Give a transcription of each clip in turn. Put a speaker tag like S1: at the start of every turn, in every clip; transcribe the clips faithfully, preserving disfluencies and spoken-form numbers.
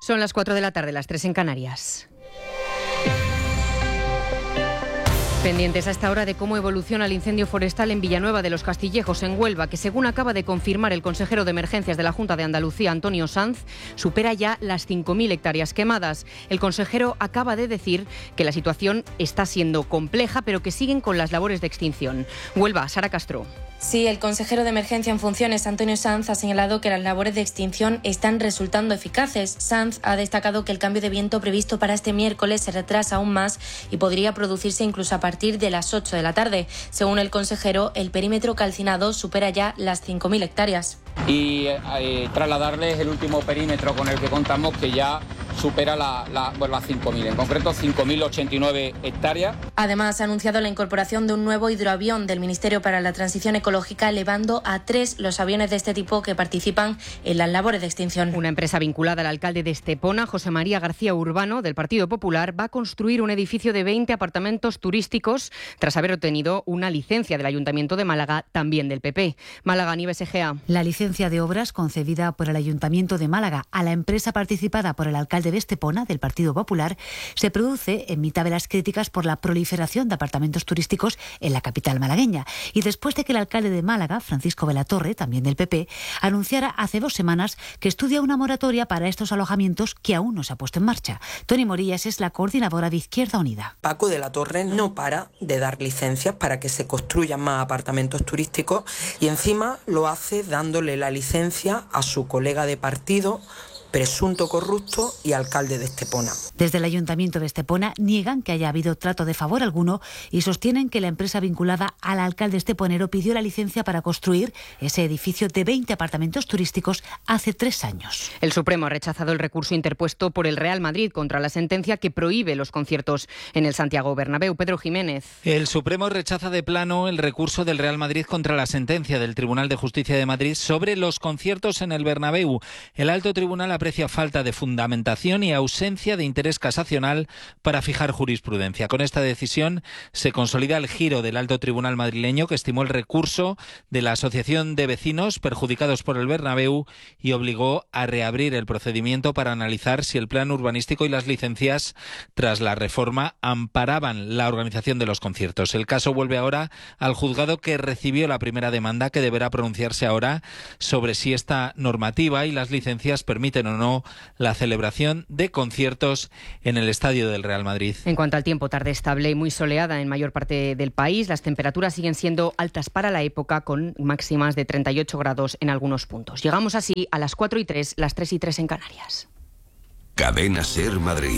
S1: Son las cuatro de la tarde, las tres en Canarias. Pendientes a esta hora de cómo evoluciona el incendio forestal en Villanueva de los Castillejos, en Huelva, que según acaba de confirmar el consejero de Emergencias de la Junta de Andalucía, Antonio Sanz, supera ya las cinco mil hectáreas quemadas. El consejero acaba de decir que la situación está siendo compleja, pero que siguen con las labores de extinción. Huelva, Sara Castro.
S2: Sí, el consejero de Emergencia en funciones, Antonio Sanz, ha señalado que las labores de extinción están resultando eficaces. Sanz ha destacado que el cambio de viento previsto para este miércoles se retrasa aún más y podría producirse incluso a partir de las ocho de la tarde. Según el consejero, el perímetro calcinado supera ya las cinco mil hectáreas.
S3: Y eh, trasladarles el último perímetro con el que contamos, que ya supera la, la, bueno, las cinco mil, en concreto cinco mil ochenta y nueve hectáreas.
S2: Además, ha anunciado la incorporación de un nuevo hidroavión del Ministerio para la Transición Ecológica, elevando a tres los aviones de este tipo que participan en las labores de extinción.
S1: Una empresa vinculada al alcalde de Estepona, José María García Urbano, del Partido Popular, va a construir un edificio de veinte apartamentos turísticos tras haber obtenido una licencia del Ayuntamiento de Málaga, también del P P. Málaga, Nieves Egea.
S4: La licencia de obras concedida por el Ayuntamiento de Málaga a la empresa participada por el alcalde de Estepona, del Partido Popular, se produce en mitad de las críticas por la proliferación de apartamentos turísticos en la capital malagueña y después de que el alcalde de Málaga, Francisco Velatorre, también del P P, anunciara hace dos semanas que estudia una moratoria para estos alojamientos que aún no se ha puesto en marcha. Toni Morillas es la coordinadora de Izquierda Unida.
S5: Paco de la Torre no para de dar licencias para que se construyan más apartamentos turísticos y encima lo hace dándole la licencia a su colega de partido, presunto corrupto y alcalde de Estepona.
S4: Desde el Ayuntamiento de Estepona niegan que haya habido trato de favor alguno y sostienen que la empresa vinculada al alcalde esteponero pidió la licencia para construir ese edificio de veinte apartamentos turísticos hace tres años.
S1: El Supremo ha rechazado el recurso interpuesto por el Real Madrid contra la sentencia que prohíbe los conciertos en el Santiago Bernabéu. Pedro Jiménez.
S6: El Supremo rechaza de plano el recurso del Real Madrid contra la sentencia del Tribunal de Justicia de Madrid sobre los conciertos en el Bernabéu. El alto tribunal ha aprecia falta de fundamentación y ausencia de interés casacional para fijar jurisprudencia. Con esta decisión se consolida el giro del alto tribunal madrileño, que estimó el recurso de la Asociación de Vecinos perjudicados por el Bernabéu y obligó a reabrir el procedimiento para analizar si el plan urbanístico y las licencias tras la reforma amparaban la organización de los conciertos. El caso vuelve ahora al juzgado que recibió la primera demanda, que deberá pronunciarse ahora sobre si esta normativa y las licencias permiten o no la celebración de conciertos en el estadio del Real Madrid.
S1: En cuanto al tiempo, tarde estable y muy soleada en mayor parte del país. Las temperaturas siguen siendo altas para la época, con máximas de treinta y ocho grados en algunos puntos. Llegamos así a las cuatro y tres, las tres y tres en Canarias.
S7: Cadena SER Madrid.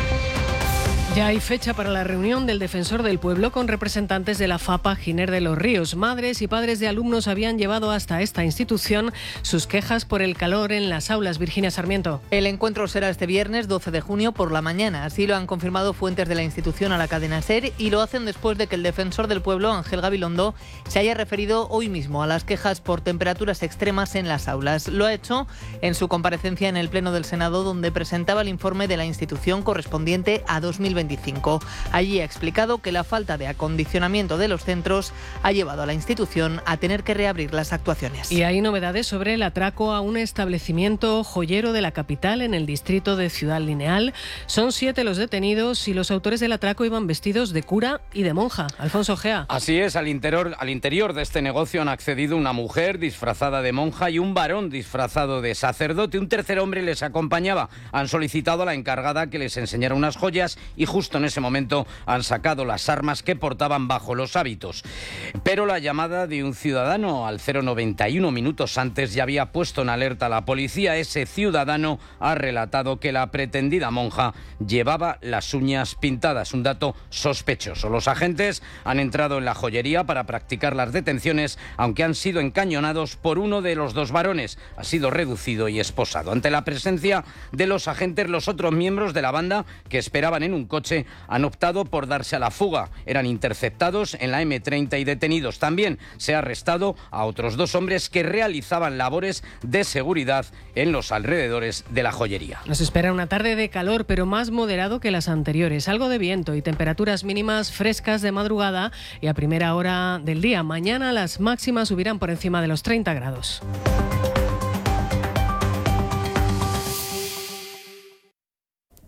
S8: Ya hay fecha para la reunión del Defensor del Pueblo con representantes de la FAPA Giner de los Ríos. Madres y padres de alumnos habían llevado hasta esta institución sus quejas por el calor en las aulas. Virginia Sarmiento.
S9: El encuentro será este viernes doce de junio por la mañana. Así lo han confirmado fuentes de la institución a la cadena SER y lo hacen después de que el Defensor del Pueblo, Ángel Gabilondo, se haya referido hoy mismo a las quejas por temperaturas extremas en las aulas. Lo ha hecho en su comparecencia en el Pleno del Senado, donde presentaba el informe de la institución correspondiente a dos mil veinticinco. Allí ha explicado que la falta de acondicionamiento de los centros ha llevado a la institución a tener que reabrir las actuaciones.
S8: Y hay novedades sobre el atraco a un establecimiento joyero de la capital en el distrito de Ciudad Lineal. Son siete los detenidos y los autores del atraco iban vestidos de cura y de monja. Alfonso Gea.
S3: Así es, al interior, al interior de este negocio han accedido una mujer disfrazada de monja y un varón disfrazado de sacerdote. Un tercer hombre les acompañaba. Han solicitado a la encargada que les enseñara unas joyas y justo en ese momento han sacado las armas que portaban bajo los hábitos. Pero la llamada de un ciudadano al cero noventa y uno minutos antes ya había puesto en alerta a la policía. Ese ciudadano ha relatado que la pretendida monja llevaba las uñas pintadas, un dato sospechoso. Los agentes han entrado en la joyería para practicar las detenciones, aunque han sido encañonados por uno de los dos varones. Ha sido reducido y esposado. Ante la presencia de los agentes, los otros miembros de la banda que esperaban en un coche han optado por darse a la fuga. Eran interceptados en la eme treinta y detenidos. También se ha arrestado a otros dos hombres que realizaban labores de seguridad en los alrededores de la joyería.
S8: Nos espera una tarde de calor, pero más moderado que las anteriores. Algo de viento y temperaturas mínimas frescas de madrugada y a primera hora del día. Mañana las máximas subirán por encima de los treinta grados.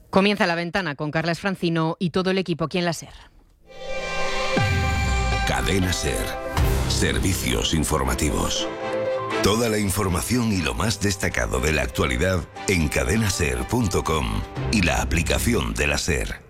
S1: Comienza La Ventana con Carla Francino y todo el equipo aquí en la SER.
S7: Cadena SER. Servicios informativos. Toda la información y lo más destacado de la actualidad en cadena ser punto com y la aplicación de la SER.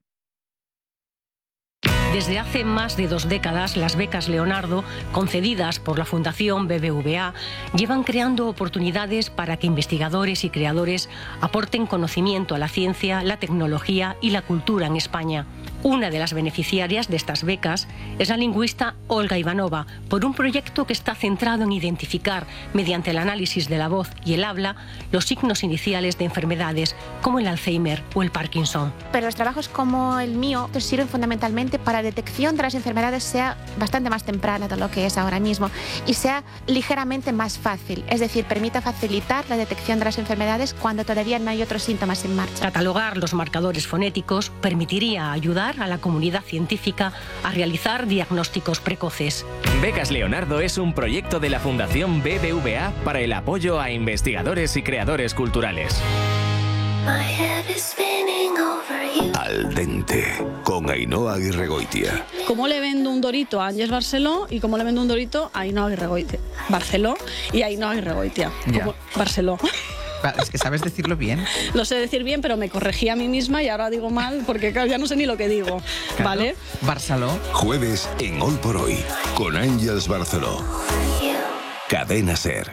S10: Desde hace más de dos décadas, las becas Leonardo, concedidas por la Fundación B B V A, llevan creando oportunidades para que investigadores y creadores aporten conocimiento a la ciencia, la tecnología y la cultura en España. Una de las beneficiarias de estas becas es la lingüista Olga Ivanova, por un proyecto que está centrado en identificar, mediante el análisis de la voz y el habla, los signos iniciales de enfermedades como el Alzheimer o el Parkinson.
S11: Pero los trabajos como el mío sirven fundamentalmente para la detección de las enfermedades sea bastante más temprana de lo que es ahora mismo y sea ligeramente más fácil, es decir, permita facilitar la detección de las enfermedades cuando todavía no hay otros síntomas en marcha.
S10: Catalogar los marcadores fonéticos permitiría ayudar a la comunidad científica a realizar diagnósticos precoces.
S12: Becas Leonardo es un proyecto de la Fundación B B V A para el apoyo a investigadores y creadores culturales.
S7: Al dente, con Ainhoa Aguirregoitia.
S13: ¿Cómo le vendo un dorito a Ángeles Barceló y cómo le vendo un dorito a Ainhoa Aguirregoitia? Barceló y Ainhoa Aguirregoitia.
S14: Ya.
S13: Barceló.
S14: Es que sabes decirlo bien.
S13: Lo sé decir bien, pero me corregí a mí misma y ahora digo mal porque claro, ya no sé ni lo que digo. Claro. ¿Vale?
S14: Barceló.
S7: Jueves en Hoy por Hoy, con Ángeles Barceló. Cadena SER.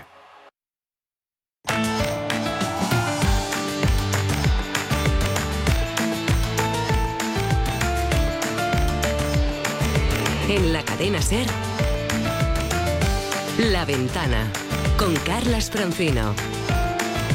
S15: En la Cadena SER, La Ventana, con Carlas Francino.